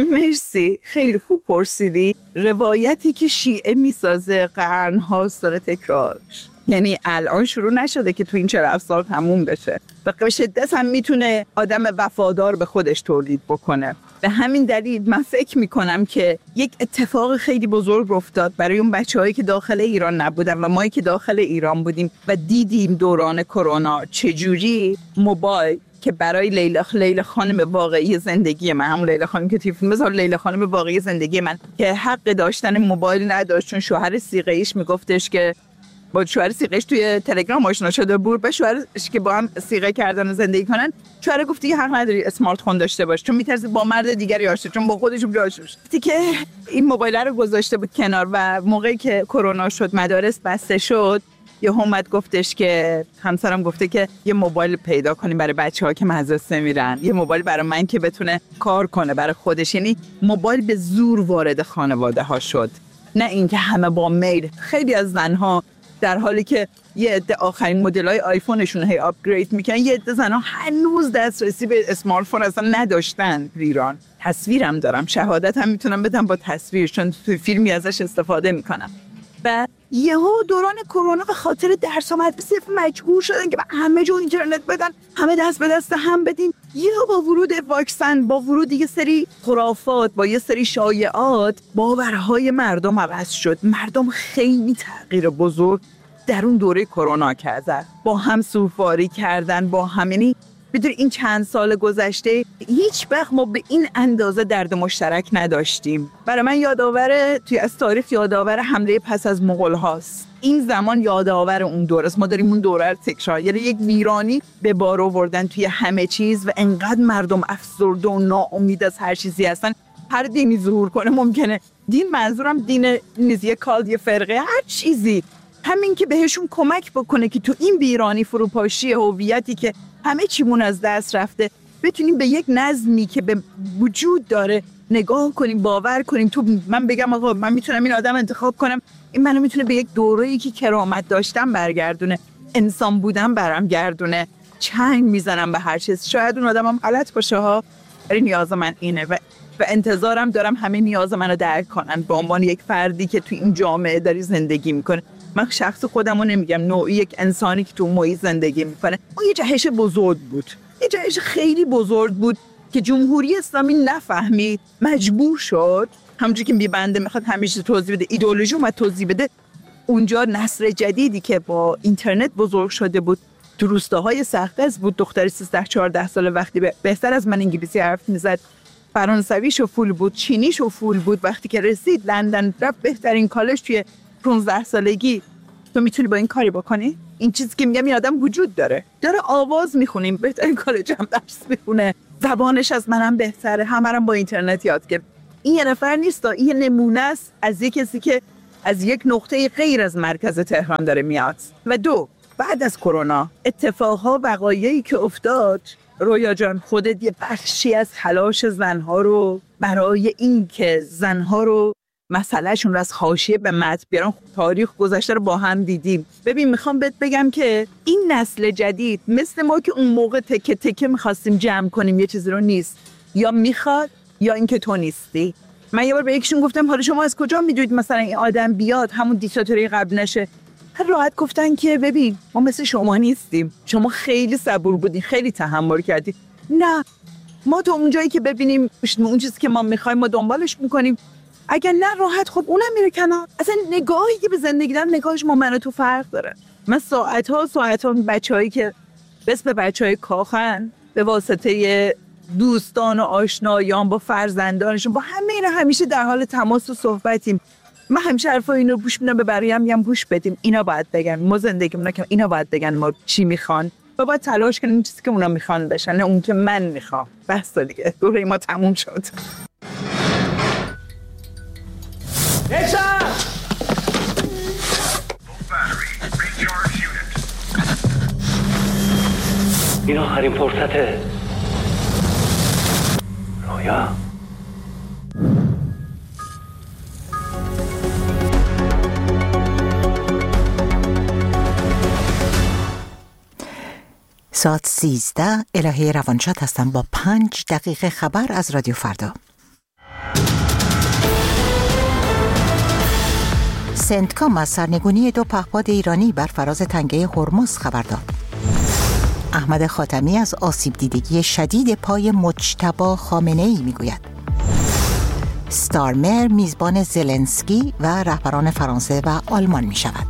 مرسی، خیلی خوب پرسیدی. روایتی که شیعه میسازه قرن هاست داره تکرارش، یعنی الان شروع نشده که تو این چهل سال تموم بشه. به شدت هم میتونه آدم وفادار به خودش تولید بکنه. به همین دلیل من فکر میکنم که یک اتفاق خیلی بزرگ افتاد برای اون بچه‌هایی که داخل ایران نبودن و مایی که داخل ایران بودیم و دیدیم دوران کرونا چجوری موبایل که برای لیلا لیلا خانم واقعی زندگی من، همون لیلا خانم که توی فیلم بذار لیلا خانم واقعی زندگی من که حق داشتن موبایل نداشت، چون شوهر صیغه‌ایش میگفتش که با شوهر صیغه‌اش توی تلگرام آشنا شده بود، به شوهرش که با هم صیغه کردن و زندگی کنن، شوهر گفت دیگه حق نداری اسمارت فون داشته باش، چون میترسی با مرد دیگری آشنا، چون با خودش آشنا شد. که این موبایل رو گذاشته بود کنار و موقعی که کرونا شد، مدارس بسته شد، یه اومد گفتش که همسرم گفته که یه موبایل پیدا کنیم برای بچه‌ها که مدرسه میرن، یه موبایل برای من که بتونه کار کنه برای خودش. یعنی موبایل به زور وارد خانواده ها شد، نه اینکه همه با میل. خیلی از زنها در حالی که یه عده آخرین مدل‌های آیفونشون هی آپگرید میکنن، یه عده زنها هنوز دسترسی به اسمارت فون اصلا نداشتن در ایران. تصویرم دارم، شهادت هم میتونم بدم با تصویر، چون توی فیلمی ازش استفاده میکنم. و یهو دوران کرونا به خاطر درس و مدرسه مجبور شدن که همه جو اینترنت بدن، همه دست به دست هم بدیم. یهو با ورود واکسن، با ورود یه سری خرافات، با یه سری شایعات، باورهای مردم عوض شد. مردم خیلی تغییر بزرگ در اون دوره کرونا کردن، با هم سوفاری کردن، با هم. یعنی بدون این چند سال گذشته هیچ وقت ما به این اندازه درد مشترک نداشتیم. برای من یادآور توی از تاریخ یادآور حمله پس از مغول هاست. این زمان یادآور اون دوره است. ما داریم اون دوره رو تکرار، یعنی یک ویرانی به بار آوردن توی همه چیز و انقدر مردم افسرده و ناامید از هر چیزی هستن. هر دینی ظهور کنه ممکنه. دین منظورم دین نیست، یه کالد، یه فرقه، هر چیزی، همین که بهشون کمک بکنه که تو این ویرانی، فروپاشی هویتی که همه چیمون از دست رفته، بتونیم به یک نظمی که به وجود داره نگاه کنیم، باور کنیم. تو من بگم آقا من میتونم این آدم انتخاب کنم، این منو میتونه به یک دوره‌ای که کرامت داشتم برگردونه، انسان بودم برام گردونه، چنگ میزنم به هر چیز. شاید اون آدمم غلط باشه ها، ولی نیاز من اینه و و انتظارم دارم همه نیاز منو درک کنن به عنوان یک فردی که تو این جامعه داری زندگی میکنه. من شخص خودمو نمیگم، نوعی یک انسانی که تو محیط زندگی میکنه. اون یه جهش بزرگ بود، یه جهش خیلی بزرگ بود که جمهوری اسلامی نفهمید، مجبور شد همونجوری که میبنده میخواد همیشه توضیح بده، ایدئولوژی اومد توضیح بده. اونجا نسل جدیدی که با اینترنت بزرگ شده بود، تو روستاهای سخت‌گز بود، دختر سیزده چهارده ساله وقتی بهتر از من انگلیسی حرف میزد، فرانسویش و فول بود، چینیش و فول بود. وقتی که رسید لندن رفت بهترین کالج توی پانزده سالگی. تو میتونی با این کاری بکنی؟ این چیزی که میگم این آدم وجود داره، داره آواز میخونیم، بهترین کالج هم درس میخونه، زبانش از منم بهتره، همه با اینترنت یاد گرفت. این یه نفر نیست، این یه نمونه است از یک کسی که از یک نقطه غیر از مرکز تهران داره میاد. و دو، بعد از کرونا اتفاقها وقایعی که افتاد، رویا جان خودت یه بخشی از تلاش زنها رو برای این که زنها رو مسئلهشون رو از حاشیه به متن بیارن، تاریخ گذشته رو با هم دیدیم. ببین میخوام بهت بگم که این نسل جدید مثل ما که اون موقع تکه تکه میخواستیم جمع کنیم یه چیزی رو نیست، یا میخواد یا اینکه تو نیستی. من یه بار به یکیشون گفتم حالا شما از کجا میدونید مثلا این آدم بیاد همون دیکتاتوری قبل نشه؟ راحت گفتن که ببین ما مثل شما نیستیم، شما خیلی صبور بودین، خیلی تحمل کردین. نه، ما تو اون جایی که ببینیم اون چیزی که ما میخوایم ما دنبالش میکنیم، اگر نه راحت خب اونم میره کنار. اصلا نگاهی که به زندگی دارن نگاهش ما من و تو فرق داره. من ساعت ها ساعت ها بچه‌هایی که بسم بچه‌های کاخن به واسطه دوستان و آشنایان با فرزندانشون با همه اینا همیشه در حال تماس و صحبتیم. من همیشه حرفا اینو گوش میدم، به بقیه هم میگم گوش بدیم، اینا باید بگن، ما زندگیمون که اینا باید بگن ما چی میخوان و باید تلاش کنیم چیزی که اونا میخوان بشن، نه اون که من میخوام. بس دیگه دوره ما تموم شد. این آخرین فرصته. رویا ساعت سیزده الهه روانشاد هستم با پنج دقیقه خبر از رادیو فردا. سنتکام از سرنگونی دو پهپاد ایرانی بر فراز تنگه هرمز خبر داد. احمد خاتمی از آسیب دیدگی شدید پای مجتبی خامنه‌ای میگوید. ستارمر میزبان زلنسکی و رهبران فرانسه و آلمان می شود.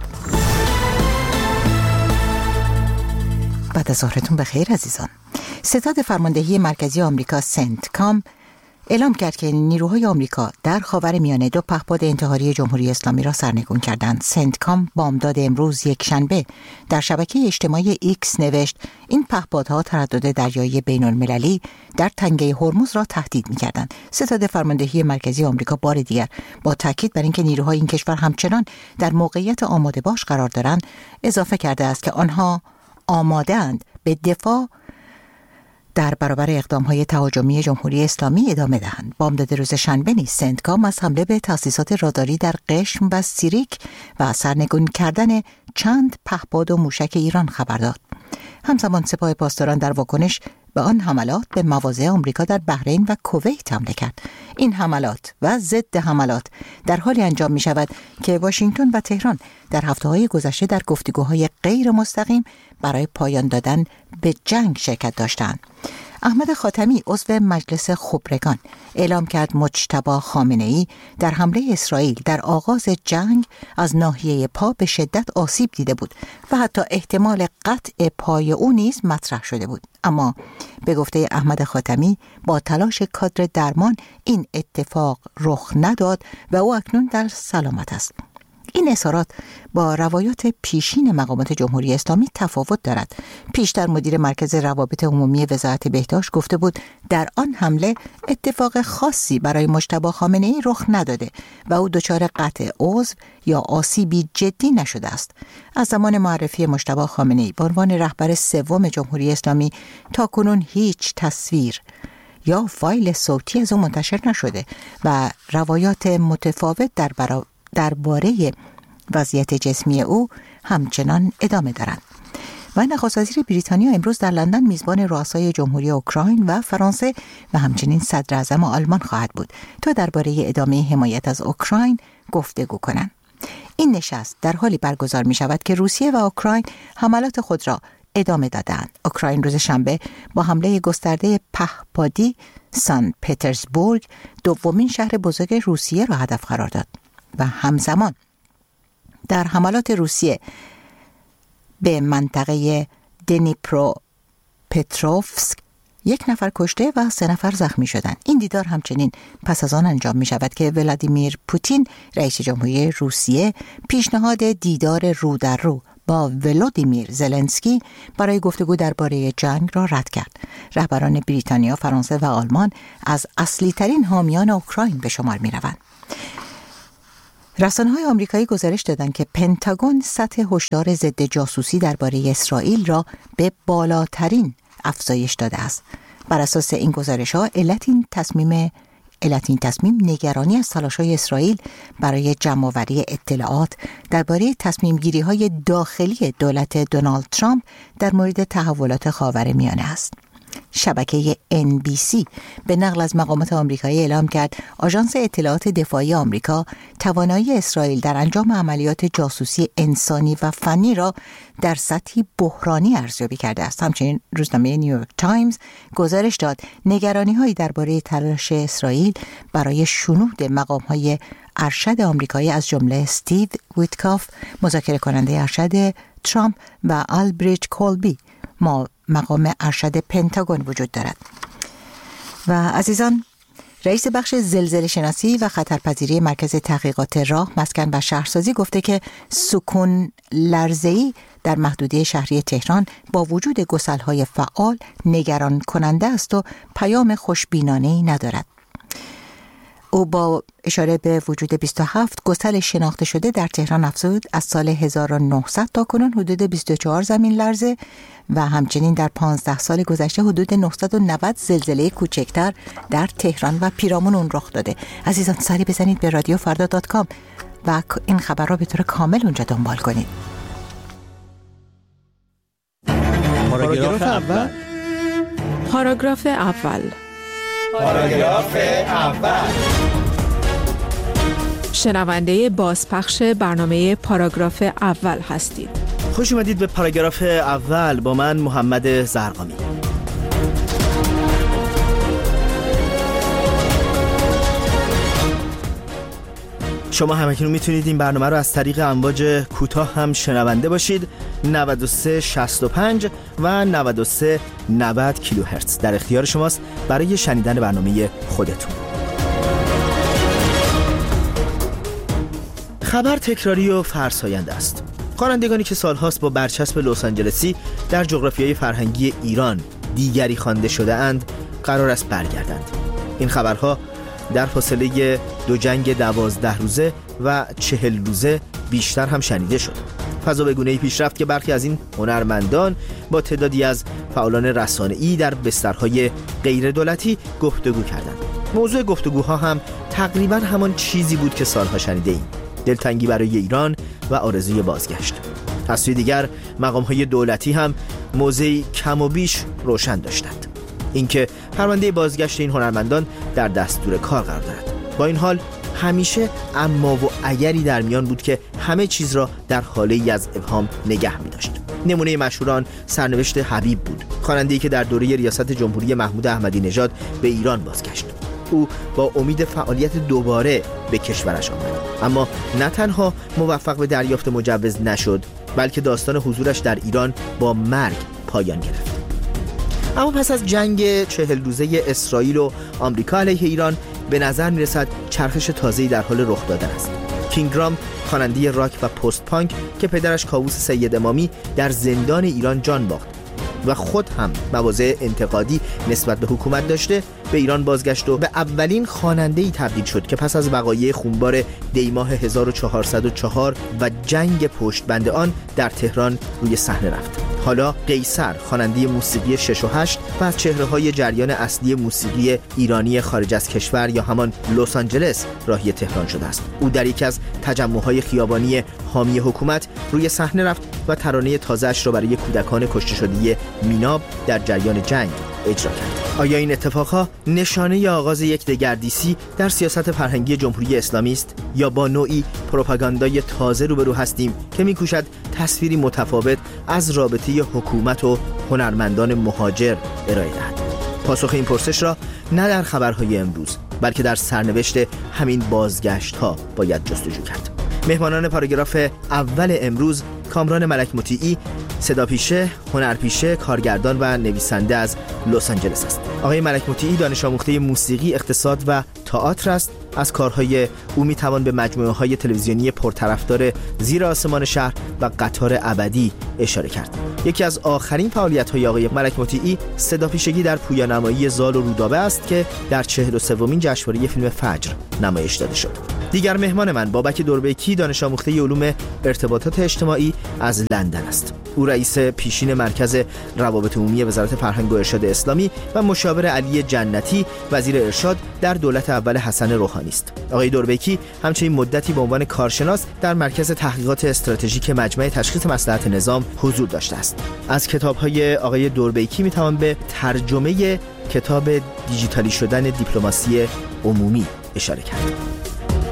بعد از ظهرتون بخیر عزیزان. ستاد فرماندهی مرکزی آمریکا سنتکام اعلام کرد که نیروهای آمریکا در خاورمیانه دو پهپاد انتحاری جمهوری اسلامی را سرنگون کردند. سنتکام بامداد امروز یک شنبه در شبکه اجتماعی ایکس نوشت این پهپادها تردد دریایی بین المللی در تنگه هرمز را تهدید می‌کردند. ستاد فرماندهی مرکزی آمریکا بار دیگر با تاکید بر اینکه نیروهای این کشور همچنان در موقعیت آماده باش قرار دارند اضافه کرده است که آنها آماده‌اند به دفاع در برابر اقدام‌های تهاجمی جمهوری اسلامی ادامه دهند. بامداد روز شنبه نیز سنتکام از حمله به تأسیسات راداری در قشم و سیریک و سرنگون کردن چند پهپاد و موشک ایران خبر داد. همزمان سپاه پاسداران در واکنش به آن حملات به مواضع آمریکا در بحرین و کویت حمله کرد. این حملات و ضد حملات در حالی انجام می شود که واشنگتن و تهران در هفته‌های گذشته در گفتگوهای غیر مستقیم برای پایان دادن به جنگ شرکت داشتند. احمد خاتمی عضو مجلس خبرگان اعلام کرد مجتبی خامنه‌ای در حمله اسرائیل در آغاز جنگ از ناحیه پا به شدت آسیب دیده بود و حتی احتمال قطع پای او نیز مطرح شده بود. اما به گفته احمد خاتمی با تلاش کادر درمان این اتفاق رخ نداد و او اکنون در سلامت است. این اظهارات با روایات پیشین مقامات جمهوری اسلامی تفاوت دارد. پیشتر مدیر مرکز روابط عمومی وزارت بهداشت گفته بود در آن حمله اتفاق خاصی برای مجتبی خامنه‌ای رخ نداده و او دچار قطع عضو یا آسیبی جدی نشده است. از زمان معرفی مجتبی خامنه‌ای به عنوان رهبر سوم جمهوری اسلامی تاکنون هیچ تصویر یا فایل صوتی از او منتشر نشده و روایات متفاوت در برا... درباره وضعیت جسمی او همچنان ادامه دارند. و نخست وزیر بریتانیا امروز در لندن میزبان رؤسای جمهوری اوکراین و فرانسه و همچنین صدر اعظم آلمان خواهد بود تا درباره ادامه حمایت از اوکراین گفتگو کنند. این نشست در حالی برگزار می شود که روسیه و اوکراین حملات خود را ادامه دادند. اوکراین روز شنبه با حمله گسترده پهپادی سن پترزبورگ دومین شهر بزرگ روسیه را هدف قرار داد و همزمان در حملات روسیه به منطقه دنیپرو پتروفسک یک نفر کشته و سه نفر زخمی شدند. این دیدار همچنین پس از آن انجام می شود که ولادیمیر پوتین رئیس جمهوری روسیه پیشنهاد دیدار رو در رو با ولادیمیر زلنسکی برای گفتگو درباره جنگ را رد کرد. رهبران بریتانیا، فرانسه و آلمان از اصلی ترین حامیان اوکراین به شمار می روند. رسانه‌های آمریکایی گزارش دادند که پنتاگون سطح هشدار ضد جاسوسی درباره اسرائیل را به بالاترین افزایش داده است. بر اساس این گزارش‌ها علت این تصمیم علت این تصمیم نگرانی از تلاش‌های اسرائیل برای جمع‌آوری اطلاعات درباره تصمیم‌گیری‌های داخلی دولت دونالد ترامپ در مورد تحولات خاورمیانه است. شبکه ان بی سی به نقل از مقامات آمریکایی اعلام کرد آژانس اطلاعات دفاعی آمریکا توانایی اسرائیل در انجام عملیات جاسوسی انسانی و فنی را در سطحی بحرانی ارزیابی کرده است. همچنین روزنامه نیویورک تایمز گزارش داد نگرانی‌هایی درباره تلاش اسرائیل برای شنود مقام‌های ارشد آمریکایی از جمله استیو ویتکاف، مذاکره کننده ارشد ترامپ، و آلبریچ کولبی، ما مقام ارشد پنتاگون وجود دارد. و عزیزان، رئیس بخش زلزله شناسی و خطرپذیری مرکز تحقیقات راه، مسکن و شهرسازی گفته که سکون لرزه‌ای در محدوده شهری تهران با وجود گسل‌های فعال نگران کننده است و پیام خوشبینانه‌ای ندارد. او با اشاره به وجود بیست و هفت گسل شناخته شده در تهران افزود از سال هزار و نهصد تا کنون حدود بیست و چهار زمین لرزه و همچنین در پانزده سال گذشته حدود نهصد و نود زلزله کوچکتر در تهران و پیرامون اون رخ داده. عزیزان، سری بزنید به رادیو فردا دات کام و این خبر را به طور کامل اونجا دنبال کنید. پاراگراف اول پاراگراف اول پاراگراف اول شنونده بازپخش برنامه پاراگراف اول هستید. خوش اومدید به پاراگراف اول با من محمد زرقامی. شما همکنون میتونید این برنامه رو از طریق امواج کوتاه هم شنونده باشید. نود و سه شصت و پنج و نود و سه نود کیلوهرتز در اختیار شماست برای شنیدن برنامه خودتون. خبر تکراری و فرساینده است. خوانندگانی که سالهاست با برچسب لس آنجلسی در جغرافیای فرهنگی ایران دیگری خوانده شده اند قرار است برگردند. این خبرها در فاصله دو جنگ دوازده روزه و چهل روزه بیشتر هم شنیده شد. فضا به گونه‌ای پیش رفت که برخی از این هنرمندان با تعدادی از فعالان رسانه‌ای در بسترهای غیر دولتی گفتگو کردند. موضوع گفتگوها هم تقریباً همان چیزی بود که سالها شنیده ایم: دلتنگی برای ایران و آرزوی بازگشت. از سوی دیگر مقام‌های دولتی هم موضعی کم و بیش روشن داشتند، اینکه پرونده بازگشت این هنرمندان در دستور کار قرار دارد. با این حال همیشه اما و اگری در میان بود که همه چیز را در حاله‌ای از ابهام نگه می‌داشت. نمونه مشهوران سرنوشت حبیب بود، خواننده‌ای که در دوره ریاست جمهوری محمود احمدی نژاد به ایران بازگشت. او با امید فعالیت دوباره به کشورش آمد، اما نه تنها موفق به دریافت مجوز نشد، بلکه داستان حضورش در ایران با مرگ پایان گرفت. اما پس از جنگ چهل روزه اسرائیل و آمریکا علیه ایران به نظر میرسد چرخش تازه‌ای در حال رخ دادن است. کینگرام خواننده راک و پست پانک که پدرش کاووس سید امامی در زندان ایران جان باخت و خود هم مواضع انتقادی نسبت به حکومت داشته، به ایران بازگشت و به اولین خواننده‌ای تبدیل شد که پس از وقایع خونبار دیماه هزار و چهارصد و چهار و جنگ پشت بند آن در تهران روی صحنه رفت. حالا قیصر خواننده موسیقی شش و هشت و از چهره‌های جریان اصلی موسیقی ایرانی خارج از کشور یا همان لس آنجلس راهی تهران شده است. او در یکی از تجمع‌های خیابانی حامی حکومت روی صحنه رفت و ترانه تازه‌اش را برای کودکان کشته شده میناب در جریان جنگ اجرا کرد. آیا این اتفاقها نشانه آغاز یک دگردیسی در سیاست فرهنگی جمهوری اسلامی است یا با نوعی پروپاگاندای تازه روبرو هستیم که می‌کوشد تصویری متفاوت از رابطه حکومت و هنرمندان مهاجر ارائه دهد؟ پاسخ این پرسش را نه در خبرهای امروز بلکه در سرنوشت همین بازگشت‌ها باید جستجو کرد. مهمانان پاراگراف اول امروز کامران ملک مطیعی، صداپیشه، هنرپیشه، کارگردان و نویسنده از لس آنجلس است. آقای ملک مطیعی دانش آموخته موسیقی، اقتصاد و تئاتر است. از کارهای او میتوان به مجموعه‌های تلویزیونی پرطرفدار زیر آسمان شهر و قطار ابدی اشاره کرد. یکی از آخرین فعالیت‌های آقای ملک مطیعی صداپیشگی در پویانمایی زال و رودابه است که در چهل و سومین جشنواره فیلم فجر نمایش داده شد. دیگر مهمان من بابک دوربیکی دانش آموخته علوم ارتباطات اجتماعی از لندن است. او رئیس پیشین مرکز روابط عمومی وزارت فرهنگ و ارشاد اسلامی و مشاور علی جنتی وزیر ارشاد در دولت اول حسن روحانی است. آقای دوربیکی همچنین مدتی به عنوان کارشناس در مرکز تحقیقات استراتژیک مجمع تشخیص مصلحت نظام حضور داشته است. از کتاب‌های آقای دوربیکی می‌توان به ترجمه کتاب دیجیتالی شدن دیپلماسی عمومی اشاره کرد.